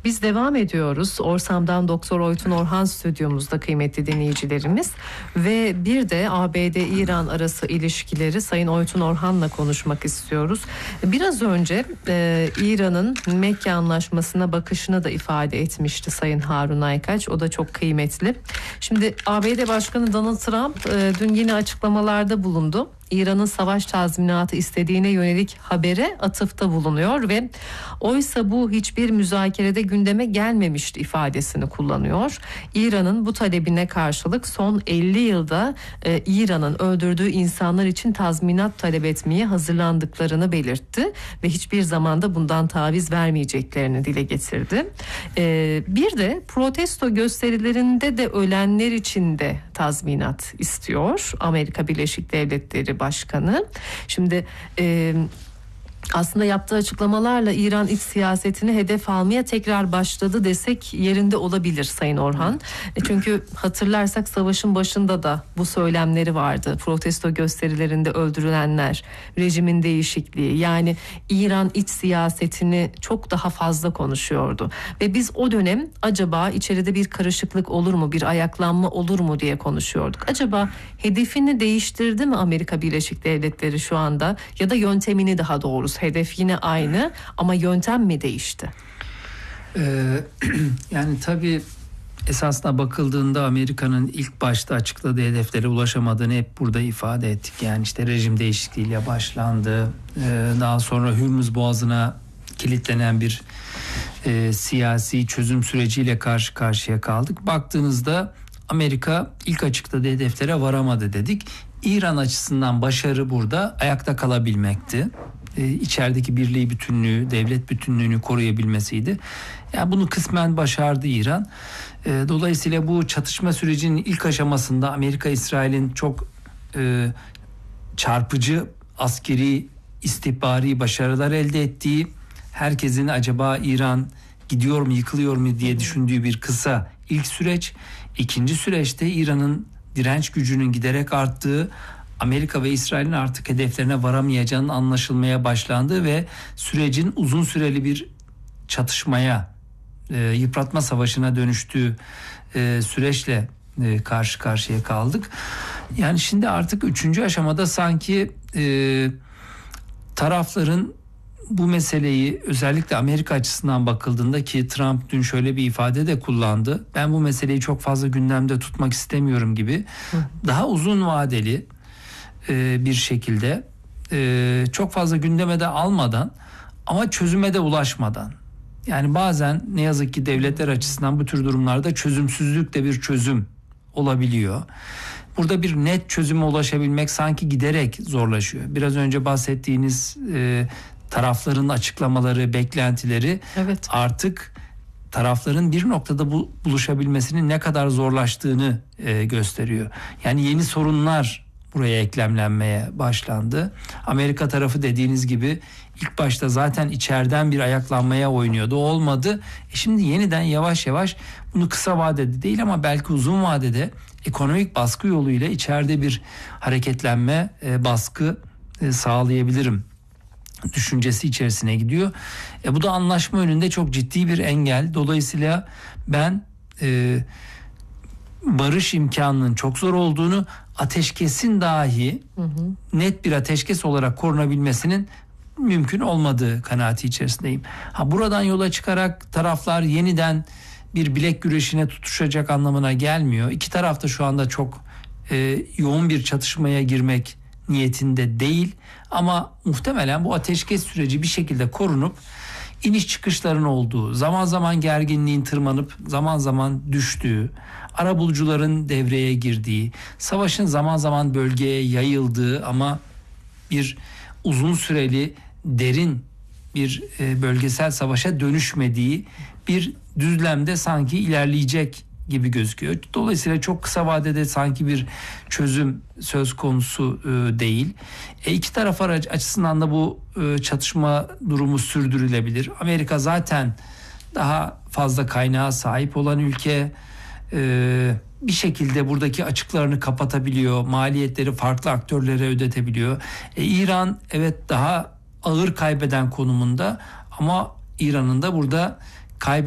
Biz devam ediyoruz. Orsam'dan Doktor Oytun Orhan stüdyomuzda kıymetli dinleyicilerimiz. Ve bir de ABD-İran arası ilişkileri Sayın Oytun Orhan'la konuşmak istiyoruz. Biraz önce İran'ın Mekke Anlaşması'na bakışını da ifade etmişti Sayın Harun Aykaç. O da çok kıymetli. Şimdi ABD Başkanı Donald Trump dün yine açıklamalarda bulundu. İran'ın savaş tazminatı istediğine yönelik habere atıfta bulunuyor ve oysa bu hiçbir müzakerede gündeme gelmemişti ifadesini kullanıyor. İran'ın bu talebine karşılık son 50 yılda İran'ın öldürdüğü insanlar için tazminat talep etmeye hazırlandıklarını belirtti ve hiçbir zaman da bundan taviz vermeyeceklerini dile getirdi. Bir de protesto gösterilerinde de ölenler için de tazminat istiyor Amerika Birleşik Devletleri Başkanı. Şimdi aslında yaptığı açıklamalarla İran iç siyasetini hedef almaya tekrar başladı desek yerinde olabilir Sayın Orhan. Çünkü hatırlarsak savaşın başında da bu söylemleri vardı. Protesto gösterilerinde öldürülenler, rejimin değişikliği, yani İran iç siyasetini çok daha fazla konuşuyordu. Ve biz o dönem acaba içeride bir karışıklık olur mu, bir ayaklanma olur mu diye konuşuyorduk. Acaba hedefini değiştirdi mi Amerika Birleşik Devletleri şu anda, ya da yöntemini, daha doğrusu hedef yine aynı ama yöntem mi değişti? Yani tabii esasına bakıldığında Amerika'nın ilk başta açıkladığı hedeflere ulaşamadığını hep burada ifade ettik. Yani işte rejim değişikliğiyle başlandı. Daha sonra Hürmüz Boğazı'na kilitlenen bir siyasi çözüm süreciyle karşı karşıya kaldık. Baktığınızda Amerika ilk açıkladığı hedeflere varamadı dedik. İran açısından başarı burada ayakta kalabilmekti. İçerideki birliği, bütünlüğü, devlet bütünlüğünü koruyabilmesiydi. Yani bunu kısmen başardı İran. Dolayısıyla bu çatışma sürecinin ilk aşamasında Amerika, İsrail'in çok çarpıcı askeri, istihbari başarılar elde ettiği, herkesin acaba İran gidiyor mu, yıkılıyor mu diye düşündüğü bir kısa ilk süreç. İkinci süreçte İran'ın direnç gücünün giderek arttığı, Amerika ve İsrail'in artık hedeflerine varamayacağının anlaşılmaya başlandığı ve sürecin uzun süreli bir çatışmaya, yıpratma savaşına dönüştüğü süreçle karşı karşıya kaldık. Yani şimdi artık 3. aşamada sanki tarafların bu meseleyi, özellikle Amerika açısından bakıldığında, ki Trump dün şöyle bir ifade de kullandı: ben bu meseleyi çok fazla gündemde tutmak istemiyorum gibi, daha uzun vadeli bir şekilde çok fazla gündeme de almadan ama çözüme de ulaşmadan, yani bazen ne yazık ki devletler açısından bu tür durumlarda çözümsüzlük de bir çözüm olabiliyor. Burada bir net çözüme ulaşabilmek sanki giderek zorlaşıyor. Biraz önce bahsettiğiniz tarafların açıklamaları, beklentileri, evet, artık tarafların bir noktada buluşabilmesinin ne kadar zorlaştığını gösteriyor. Yani yeni sorunlar buraya eklemlenmeye başlandı. Amerika tarafı dediğiniz gibi ilk başta zaten içeriden bir ayaklanmaya oynuyordu. Olmadı. Şimdi yeniden yavaş yavaş, bunu kısa vadede değil ama belki uzun vadede ekonomik baskı yoluyla içeride bir hareketlenme, baskı sağlayabilirim düşüncesi içerisine gidiyor. Bu da anlaşma önünde çok ciddi bir engel. Dolayısıyla ben barış imkanının çok zor olduğunu, ateşkesin dahi net bir ateşkes olarak korunabilmesinin mümkün olmadığı kanaati içerisindeyim. Buradan yola çıkarak taraflar yeniden bir bilek güreşine tutuşacak anlamına gelmiyor. İki taraf da şu anda çok yoğun bir çatışmaya girmek niyetinde değil. Ama muhtemelen bu ateşkes süreci bir şekilde korunup, iniş çıkışların olduğu, zaman zaman gerginliğin tırmanıp zaman zaman düştüğü, arabulucuların devreye girdiği, savaşın zaman zaman bölgeye yayıldığı ama bir uzun süreli derin bir bölgesel savaşa dönüşmediği bir düzlemde sanki ilerleyecek gibi gözüküyor. Dolayısıyla çok kısa vadede sanki bir çözüm söz konusu değil. İki taraf açısından da bu çatışma durumu sürdürülebilir. Amerika zaten daha fazla kaynağa sahip olan ülke, bir şekilde buradaki açıklarını kapatabiliyor, maliyetleri farklı aktörlere ödetebiliyor. İran evet daha ağır kaybeden konumunda ama İran'ın da burada